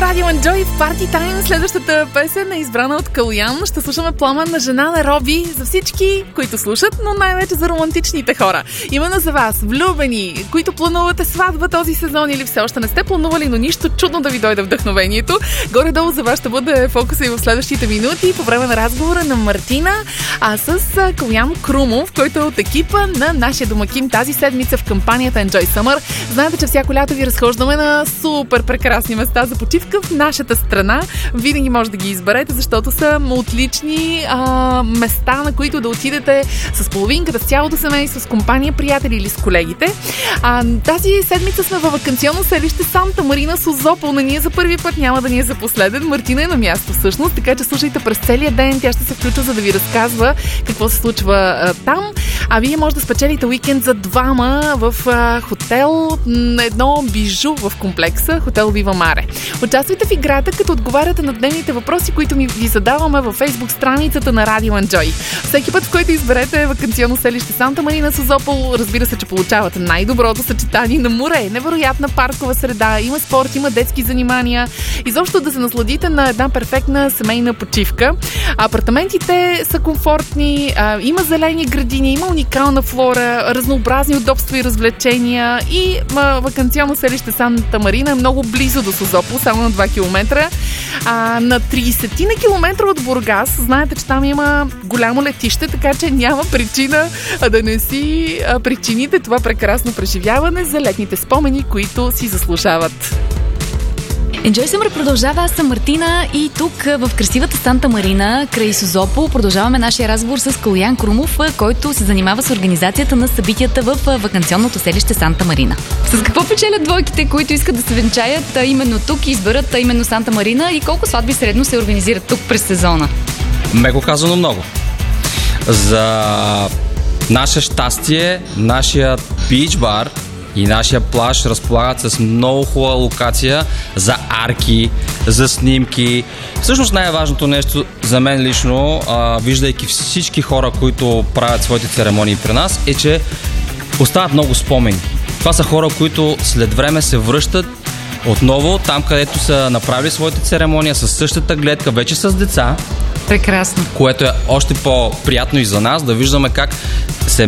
Radio Enjoy в Party Time. Следващата песен е избрана от Калуян. Ще слушаме Пламен на жена на Роби за всички, които слушат, но най-вече за романтичните хора. Именно за вас, влюбени, които планувате сватба този сезон или все още не сте планували, но нищо чудно да ви дойде вдъхновението. Горе-долу за вас ще бъде фокуса и в следващите минути по време на разговора на Мартина, с Калуян Крумов, който е от екипа на нашия домакин тази седмица в кампанията Enjoy Summer. Знаете, че всяко лято ви разхождаме на супер прекрасни места за почивка в нашата страна. Винаги може да ги изберете, защото са отлични места, на които да отидете с половинката, с цялото семейство, с компания, приятели или с колегите. Тази седмица сме във ваканционно селище Санта Марина, Созопол. Не ни е за първи път, няма да ни е за последен. Мартина е на място всъщност, така че слушайте през целия ден. Тя ще се включва, за да ви разказва какво се случва там. А вие може да спечелите уикенд за двама в хотел, едно бижу в комплекса, хотел Вива Маре. Участвайте в играта, като отговаряте на дневните въпроси, които ви задаваме във Facebook страницата на Radio Enjoy. Всеки път, в който изберете ваканционно селище Санта Марина, Созопол, разбира се, че получавате най-доброто съчетание на море, невероятна паркова среда, има спорт, има детски занимания. Изобщо да се насладите на една перфектна семейна почивка. Апартаментите са комфортни, има зелени градини, има уникална флора, разнообразни удобства и развлечения и ваканционно селище Санта Марина е много близо до Созопол, само на 2 км. На 30 на километра от Бургас, знаете, че там има голямо летище, така че няма причина да не си причините това прекрасно преживяване за летните спомени, които си заслужават. Enjoy Summer продължава. Аз съм Мартина и тук в красивата Санта Марина, край Созопол, продължаваме нашия разговор с Калуян Крумов, който се занимава с организацията на събитията в ваканционното селище Санта Марина. С какво печелят двойките, които искат да се венчаят именно тук и изберат именно Санта Марина, и колко сватби средно се организират тук през сезона? Меко казано много. За наше щастие, нашия бич бар и нашия плаж разполагат с много хубава локация за арки, за снимки. Всъщност най-важното нещо за мен лично, виждайки всички хора, които правят своите церемонии при нас, е, че остават много спомени. Това са хора, които след време се връщат отново там, където са направили своите церемония, с същата гледка, вече с деца. Прекрасно. Което е още по-приятно и за нас, да виждаме как